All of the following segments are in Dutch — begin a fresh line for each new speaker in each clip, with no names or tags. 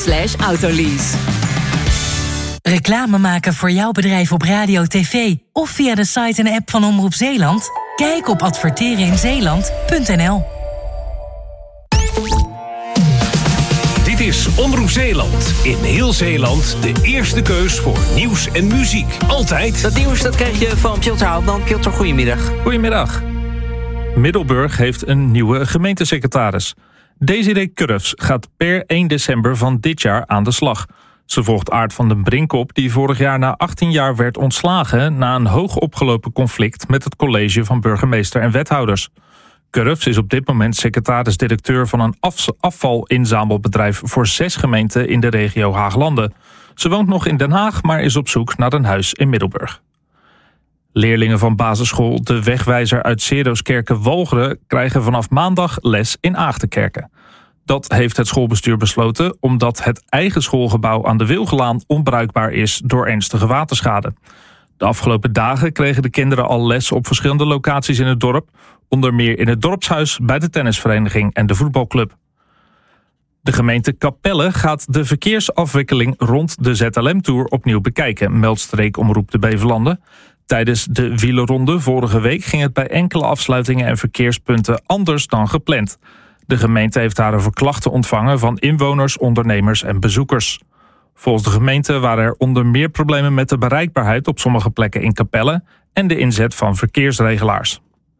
www.omroepzeeland.nl/autolease.
Reclame maken voor jouw bedrijf op radio, tv of via de site en app van Omroep Zeeland? Kijk op advertereninzeeland.nl.
Dit is Omroep Zeeland. In heel Zeeland de eerste keus voor nieuws en muziek. Altijd.
Dat nieuws dat krijg je van Piotr Houtman. Piotr, goedemiddag.
Goedemiddag. Middelburg heeft een nieuwe gemeentesecretaris. Desiree Curfs gaat per 1 december van dit jaar aan de slag. Ze volgt Aart van den Brink op, die vorig jaar na 18 jaar werd ontslagen na een hoog opgelopen conflict met het college van burgemeester en wethouders. Curfs is op dit moment secretaris-directeur van een afvalinzamelbedrijf voor 6 gemeenten in de regio Haaglanden. Ze woont nog in Den Haag, maar is op zoek naar een huis in Middelburg. Leerlingen van basisschool De Wegwijzer uit Seroskerke-Wolgeren krijgen vanaf maandag les in Aagtenkerken. Dat heeft het schoolbestuur besloten omdat het eigen schoolgebouw aan de Wilgelaan onbruikbaar is door ernstige waterschade. De afgelopen dagen kregen de kinderen al les op verschillende locaties in het dorp, onder meer in het dorpshuis, bij de tennisvereniging en de voetbalclub. De gemeente Capelle gaat de verkeersafwikkeling rond de ZLM-tour opnieuw bekijken, meldt Streekomroep de Beverlanden. Tijdens de wielerronde vorige week ging het bij enkele afsluitingen en verkeerspunten anders dan gepland. De gemeente heeft daarover klachten ontvangen van inwoners, ondernemers en bezoekers. Volgens de gemeente waren er onder meer problemen met de bereikbaarheid op sommige plekken in Capelle en de inzet van verkeersregelaars.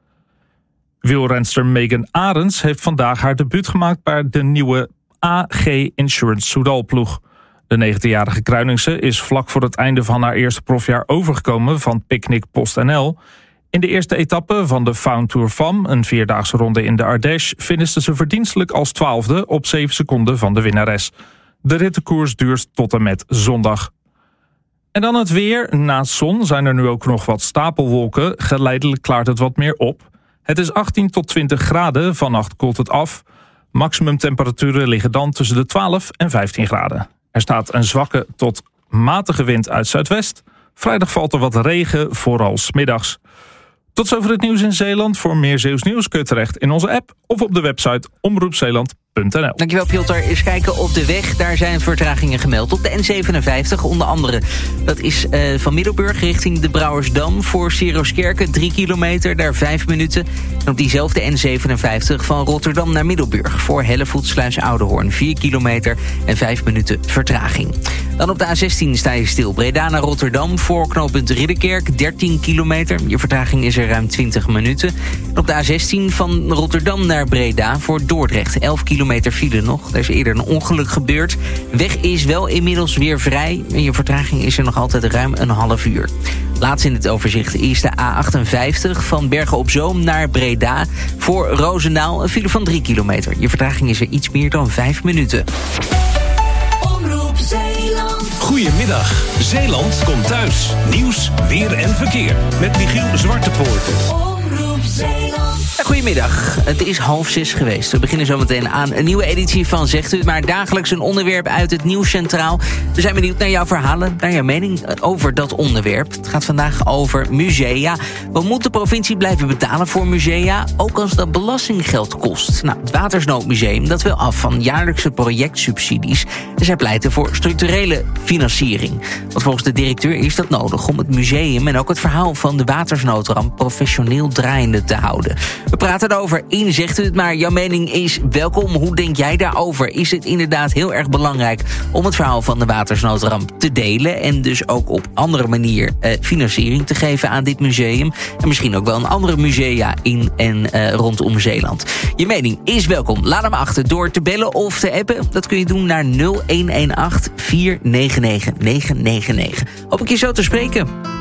Wielrenster Megan Arends heeft vandaag haar debuut gemaakt bij de nieuwe AG Insurance Soudal-ploeg. De 19-jarige Kruiningse is vlak voor het einde van haar eerste profjaar overgekomen van Picnic PostNL. In de eerste etappe van de Faun Tour Femme, een 4-daagse ronde in de Ardèche, finishte ze verdienstelijk als 12e op 7 seconden van de winnares. De rittenkoers duurt tot en met zondag. En dan het weer. Naast zon zijn er nu ook nog wat stapelwolken. Geleidelijk klaart het wat meer op. Het is 18 tot 20 graden. Vannacht koelt het af. Maximumtemperaturen liggen dan tussen de 12 en 15 graden. Er staat een zwakke tot matige wind uit zuidwest. Vrijdag valt er wat regen, vooral 's middags. Tot zover het nieuws in Zeeland. Voor meer Zeeuws nieuws kun je terecht in onze app of op de website omroepzeeland.nl.
Dankjewel, Piotr. Eens kijken op de weg. Daar zijn vertragingen gemeld. Op de N57 onder andere. Dat is van Middelburg richting de Brouwersdam. Voor Seroskerke 3 kilometer, daar 5 minuten. En op diezelfde N57 van Rotterdam naar Middelburg. Voor Hellevoetsluis-Oudehoorn 4 kilometer en 5 minuten vertraging. Dan op de A16 sta je stil. Breda naar Rotterdam voor knooppunt Ridderkerk 13 kilometer. Je vertraging is er ruim 20 minuten. En op de A16 van Rotterdam naar Breda voor Dordrecht 11 kilometer file nog. Er is eerder een ongeluk gebeurd. Weg is wel inmiddels weer vrij. En je vertraging is er nog altijd ruim een half uur. Laatst in het overzicht is de A58 van Bergen op Zoom naar Breda. Voor Roosendaal een file van 3 kilometer. Je vertraging is er iets meer dan 5 minuten.
Omroep Zeeland.
Goedemiddag. Zeeland komt thuis. Nieuws, weer en verkeer. Met Michiel Zwartepoort.
Omroep Zeeland.
Goedemiddag, het is 5:30 geweest. We beginnen zometeen aan een nieuwe editie van Zegt U het maar, dagelijks een onderwerp uit het nieuws centraal. We zijn benieuwd naar jouw verhalen, naar jouw mening over dat onderwerp. Het gaat vandaag over musea. Wat moet de provincie blijven betalen voor musea, ook als dat belastinggeld kost? Nou, het Watersnoodmuseum dat wil af van jaarlijkse projectsubsidies. En zij pleiten voor structurele financiering. Want volgens de directeur is dat nodig om het museum en ook het verhaal van de watersnoodramp professioneel draaiende te houden. We praten erover in Zegt U het maar. Jouw mening is welkom. Hoe denk jij daarover? Is het inderdaad heel erg belangrijk om het verhaal van de watersnoodramp te delen en dus ook op andere manier financiering te geven aan dit museum? En misschien ook wel een andere musea in en rondom Zeeland. Je mening is welkom. Laat hem achter door te bellen of te appen. Dat kun je doen naar 0118 499 999. Hoop ik je zo te spreken.